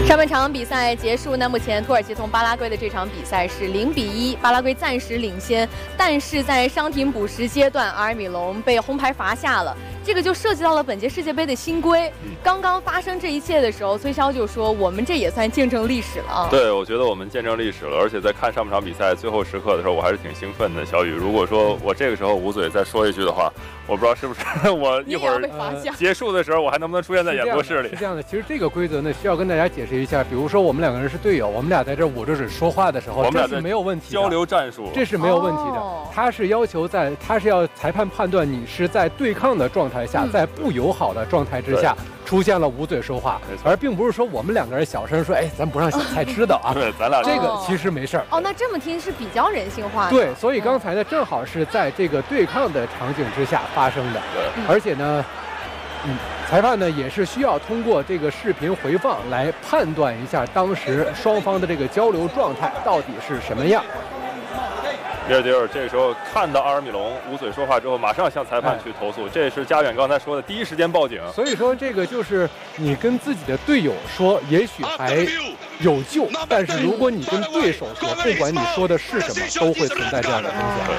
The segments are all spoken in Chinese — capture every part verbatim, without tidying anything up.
上半场比赛结束呢，目前土耳其同巴拉圭的这场比赛是零比一，巴拉圭暂时领先，但是在伤停补时阶段，阿尔米隆被红牌罚下了。这个就涉及到了本届世界杯的新规。刚刚发生这一切的时候，崔潇就说：“我们这也算见证历史了。” 对，我觉得我们见证历史了。而且在看上半场比赛最后时刻的时候，我还是挺兴奋的。小雨，如果说我这个时候捂嘴再说一句的话，我不知道是不是我一会儿结束的时候，我还能不能出现在演播室里？ 是这样的，其实这个规则呢，需要跟大家解释一下。比如说，我们两个人是队友，我们俩在这捂着嘴说话的时候， 我们俩这是没有问题的。 交流战术， 这是没有问题的。 哦、 他是要求在，他是要裁判判断你是在对抗的状态下，嗯、在不友好的状态之下出现了捂嘴说话，而并不是说我们两个人小声说，哎，咱不让小蔡知道啊。 对，咱俩这个其实没事儿。 哦，那这么听是比较人性化的。 对，所以刚才呢，正好是在这个对抗的场景之下发生的。 对， 而且呢，嗯，裁判呢也是需要通过这个视频回放来判断一下当时双方的这个交流状态到底是什么样。 米尔迪尔这个时候看到阿尔米隆捂嘴说话之后，马上向裁判去投诉。哎、这是家远刚才说的，第一时间报警。 所以说，这个就是你跟自己的队友说，也许还有救；但是如果你跟对手说，不管你说的是什么，都会存在这样的风险。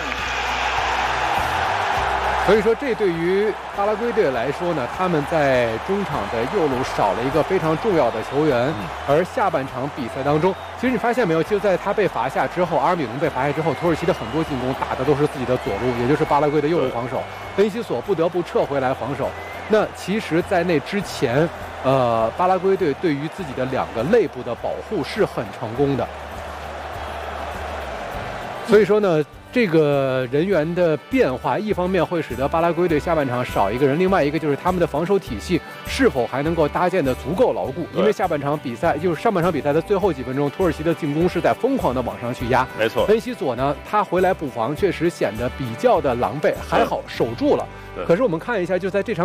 所以说，这对于巴拉圭队来说呢，他们在中场的右路少了一个非常重要的球员。嗯、而下半场比赛当中，其实你发现没有，就在他被罚下之后，阿尔米隆被罚下之后，土耳其的很多进攻打的都是自己的左路，也就是巴拉圭的右路防守。恩西索不得不撤回来防守。那其实，在那之前，呃，巴拉圭队对于自己的两个肋部的保护是很成功的。所以说呢，这个人员的变化，一方面会使得巴拉圭队下半场少一个人，另外一个就是他们的防守体系是否还能够搭建的足够牢固。因为下半场比赛，就是上半场比赛的最后几分钟，土耳其的进攻是在疯狂的往上去压。 没错， 恩西索呢，他回来补防确实显得比较的狼狈，还好守住了。可是我们看一下，就在这场。